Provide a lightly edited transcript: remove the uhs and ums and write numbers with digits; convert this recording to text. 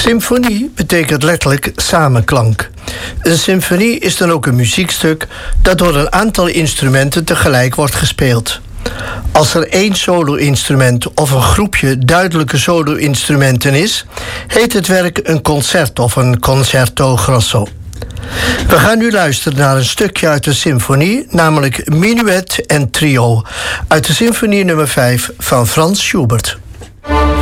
Symfonie betekent letterlijk samenklank. Een symfonie is dan ook een muziekstuk dat door een aantal instrumenten tegelijk wordt gespeeld. Als er één solo-instrument of een groepje duidelijke solo-instrumenten is, heet het werk een concert of een concerto grosso. We gaan nu luisteren naar een stukje uit de symfonie, namelijk Minuet en Trio, uit de symfonie nummer 5 van Franz Schubert.